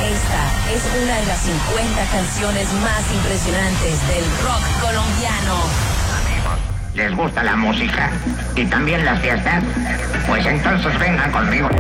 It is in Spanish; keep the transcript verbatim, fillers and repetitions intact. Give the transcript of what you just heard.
Esta es una de las cincuenta canciones más impresionantes del rock colombiano. Amigos, ¿les gusta la música? ¿Y también las fiestas? Pues entonces vengan conmigo.